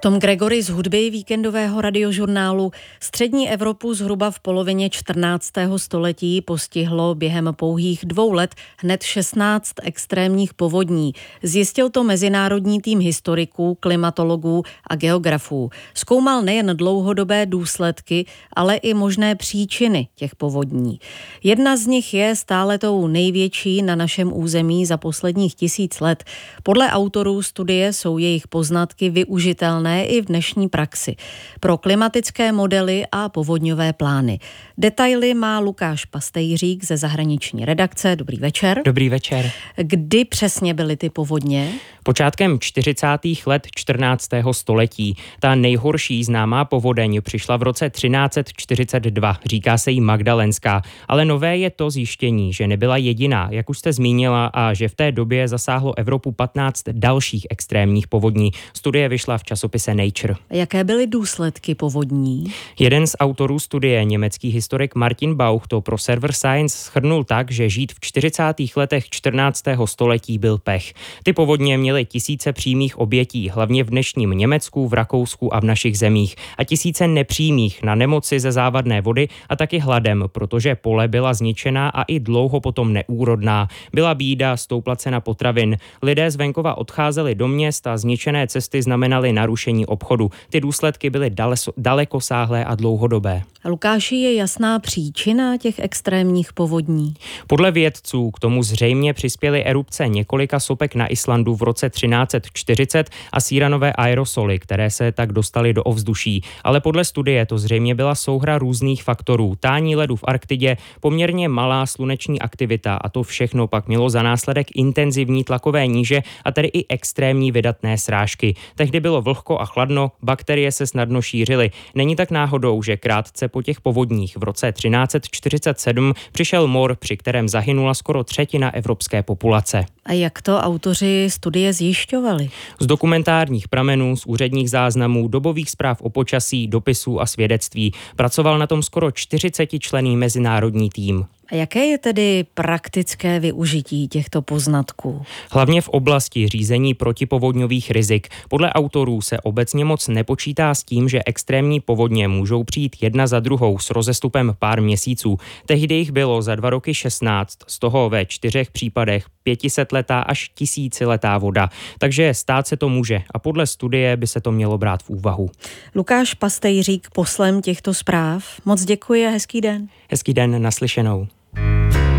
Tom Gregory z hudby víkendového radiožurnálu. Střední Evropu zhruba v polovině 14. století postihlo během pouhých 2 let hned 16 extrémních povodní. Zjistil to mezinárodní tým historiků, klimatologů a geografů. Zkoumal nejen dlouhodobé důsledky, ale i možné příčiny těch povodní. Jedna z nich je stále tou největší na našem území za posledních 1000 let. Podle autorů studie jsou jejich poznatky využitelné i v dnešní praxi pro klimatické modely a povodňové plány. Detaily má Lukáš Pastejřík ze zahraniční redakce. Dobrý večer. Dobrý večer. Kdy přesně byly ty povodně? Počátkem 40. let 14. století. Ta nejhorší známá povodeň přišla v roce 1342. Říká se jí Magdalenská. Ale nové je to zjištění, že nebyla jediná, jak už jste zmínila, a že v té době zasáhlo Evropu 15 dalších extrémních povodní. Studie vyšla v časopise Nature. Jaké byly důsledky povodní? Jeden z autorů studie, německý historik Martin Bauch, to pro server Science shrnul tak, že žít v 40. letech 14. století byl pech. Ty povodně měly tisíce přímých obětí, hlavně v dnešním Německu, v Rakousku a v našich zemích, a tisíce nepřímých na nemoci ze závadné vody a taky hladem, protože pole byla zničená a i dlouho potom neúrodná. Byla bída, stoupla cena potravin. Lidé z venkova odcházeli do měst a zničené cesty znamenaly narušení obchodu. Ty důsledky byly dalekosáhlé a dlouhodobé. Lukáši, je jasná příčina těch extrémních povodní? Podle vědců k tomu zřejmě přispěly erupce několika sopek na Islandu v roce 1340 a síranové aerosoly, které se tak dostaly do ovzduší. Ale podle studie to zřejmě byla souhra různých faktorů. Tání ledu v Arktidě, poměrně malá sluneční aktivita, a to všechno pak mělo za následek intenzivní tlakové níže a tedy i extrémní vydatné srážky. Tehdy bylo vlhko a chladno, bakterie se snadno šířily. Není tak náhodou, že krátce po těch povodních v roce 1347 přišel mor, při kterém zahynula skoro 1/3 evropské populace. A jak to autoři studie zjišťovali? Z dokumentárních pramenů, z úředních záznamů, dobových zpráv o počasí, dopisů a svědectví. Pracoval na tom skoro 40členný mezinárodní tým. A jaké je tedy praktické využití těchto poznatků? Hlavně v oblasti řízení protipovodňových rizik. Podle autorů se obecně moc nepočítá s tím, že extrémní povodně můžou přijít jedna za druhou s rozestupem pár měsíců. Tehdy jich bylo za 2 roky 16, z toho ve 4 případech 500letá až 1000letá voda. Takže stát se to může a podle studie by se to mělo brát v úvahu. Lukáš Pastejřík poslem těchto zpráv. Moc děkuji a hezký den. Hezký den, naslyšenou.